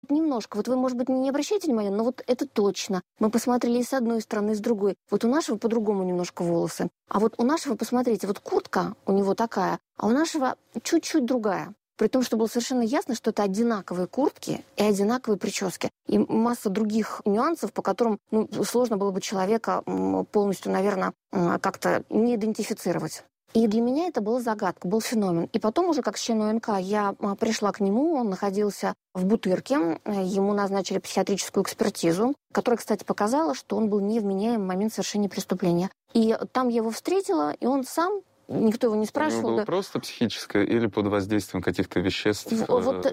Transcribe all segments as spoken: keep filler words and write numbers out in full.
Немножко. Вот вы, может быть, не обращаете внимания, но вот это точно. Мы посмотрели и с одной стороны, и с другой. Вот у нашего по-другому немножко волосы. А вот у нашего, посмотрите, вот куртка у него такая, а у нашего чуть-чуть другая. При том, что было совершенно ясно, что это одинаковые куртки и одинаковые прически. И масса других нюансов, по которым ну, сложно было бы человека полностью, наверное, как-то не идентифицировать. И для меня это была загадка, был феномен. И потом уже как член ОНК я пришла к нему, он находился в Бутырке, ему назначили психиатрическую экспертизу, которая, кстати, показала, что он был невменяем в момент совершения преступления. И там я его встретила, и он сам... Никто его не спрашивал. У него было просто психическое или под воздействием каких-то веществ? Вот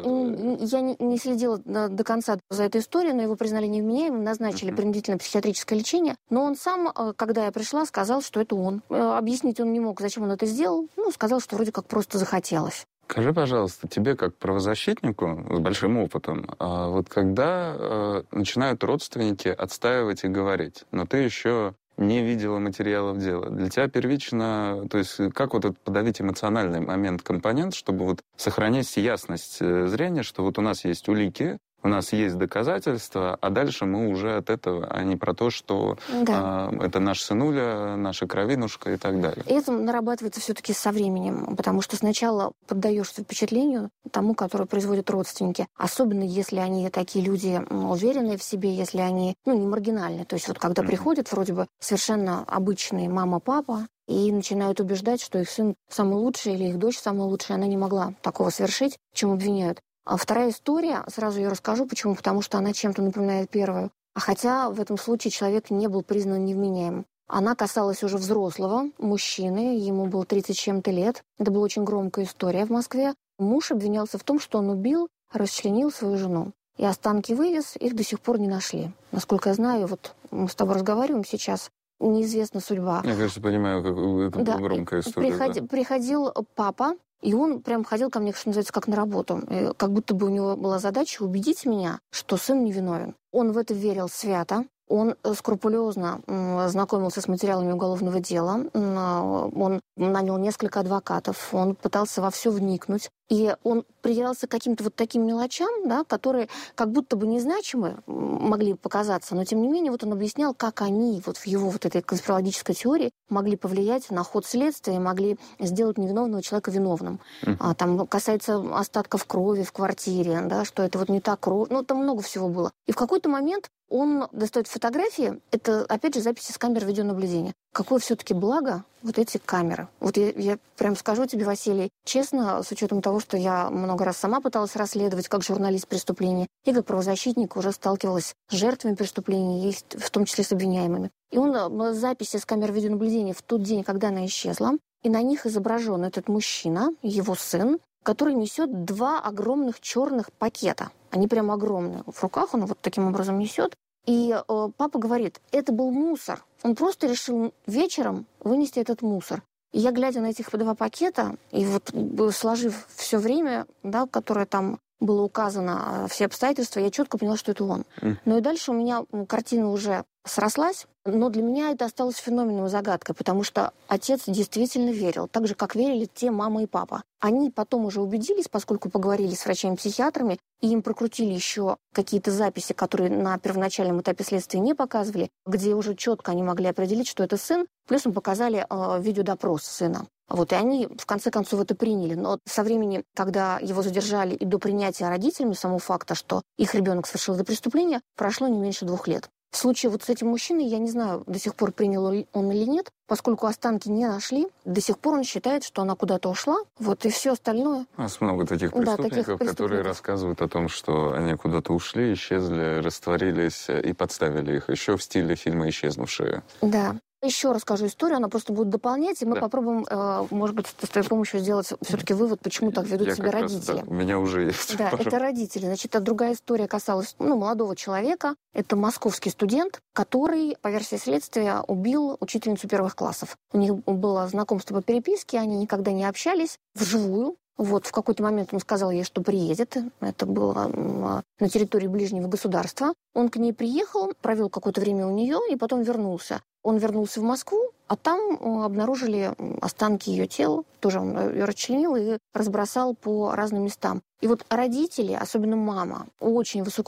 я не следила до конца за этой историей, но его признали невменяемым, назначили uh-huh. принудительное психиатрическое лечение. Но он сам, когда я пришла, сказал, что это он. Объяснить он не мог, зачем он это сделал. Ну, сказал, что вроде как просто захотелось. Скажи, пожалуйста, тебе как правозащитнику с большим опытом, вот когда начинают родственники отстаивать и говорить, но ты еще не видела материалов дела. Для тебя первично, то есть как вот этот подавить эмоциональный момент, компонент, чтобы вот сохранять ясность зрения, что вот у нас есть улики, у нас есть доказательства, а дальше мы уже от этого, а не про то, что да. э, это наш сынуля, наша кровинушка и так далее. И это нарабатывается все-таки со временем, потому что сначала поддаешься впечатлению тому, которое производят родственники, особенно если они такие люди уверенные в себе, если они ну, не маргинальные. То есть вот когда mm-hmm. приходят вроде бы совершенно обычные мама-папа, и начинают убеждать, что их сын самый лучший или их дочь самая лучшая, она не могла такого совершить, в чем обвиняют. А вторая история, сразу ее расскажу, почему, потому что она чем-то напоминает первую. А хотя в этом случае человек не был признан невменяемым. Она касалась уже взрослого мужчины, ему было тридцать с чем-то лет. Это была очень громкая история в Москве. Муж обвинялся в том, что он убил, расчленил свою жену. И останки вывез, их до сих пор не нашли. Насколько я знаю, вот мы с тобой разговариваем сейчас, неизвестна судьба. Я, кажется, понимаю, как это да. громкая история. Приходи, да. Приходил папа, и он прям ходил ко мне, что называется, как на работу. И как будто бы у него была задача убедить меня, что сын невиновен. Он в это верил свято. Он скрупулезно знакомился с материалами уголовного дела. Он нанял несколько адвокатов. Он пытался во все вникнуть. И он придирался к каким-то вот таким мелочам, да, которые как будто бы незначимы могли показаться, но тем не менее вот он объяснял, как они вот в его вот этой конспирологической теории могли повлиять на ход следствия, могли сделать невиновного человека виновным. Mm. А, там касается остатков крови в квартире, да, что это вот не та кровь. Ну, там много всего было. И в какой-то момент он достает фотографии, это, опять же, записи с камер видеонаблюдения. Какое все-таки благо вот эти камеры. Вот я, я прям скажу тебе, Василий, честно, с учетом того, что я много раз сама пыталась расследовать как журналист преступления и как правозащитник уже сталкивалась с жертвами преступлений, в том числе с обвиняемыми. И он записи с камер видеонаблюдения в тот день, когда она исчезла, и на них изображен этот мужчина, его сын, который несет два огромных черных пакета. Они прям огромные. В руках он вот таким образом несет. И э, папа говорит, это был мусор. Он просто решил вечером вынести этот мусор. И я, глядя на этих два пакета, и вот сложив все время, да, которое там было указано, все обстоятельства, я четко поняла, что это он. Mm. Ну и дальше у меня картина уже срослась, но для меня это осталось феноменом и загадкой, потому что отец действительно верил, так же, как верили те мама и папа. Они потом уже убедились, поскольку поговорили с врачами-психиатрами, и им прокрутили еще какие-то записи, которые на первоначальном этапе следствия не показывали, где уже четко они могли определить, что это сын, плюс им показали э, видеодопрос сына. Вот, и они, в конце концов, это приняли. Но со времени, когда его задержали, и до принятия родителями самого факта, что их ребенок совершил это преступление, прошло не меньше двух лет. В случае вот с этим мужчиной, я не знаю, до сих пор принял он или нет, поскольку останки не нашли, до сих пор он считает, что она куда-то ушла, вот, и все остальное. У нас много таких преступников, да, таких преступников, которые рассказывают о том, что они куда-то ушли, исчезли, растворились и подставили их. Еще в стиле фильма «Исчезнувшие». Да. Еще расскажу историю, она просто будет дополнять, и мы да. попробуем, э, может быть, с твоей помощью сделать все-таки вывод, почему так ведут Я себя родители. Раз, да, у меня уже есть. Да, пожалуйста. Это родители. Значит, это другая история касалась ну, молодого человека. Это московский студент, который, по версии следствия, убил учительницу первых классов. У них было знакомство по переписке, они никогда не общались вживую. Вот в какой-то момент он сказал ей, что приедет. Это было на территории ближнего государства. Он к ней приехал, провел какое-то время у нее и потом вернулся. Он вернулся в Москву, а там обнаружили останки ее тела. Тоже он ее расчленил и разбросал по разным местам. И вот родители, особенно мама, очень высоко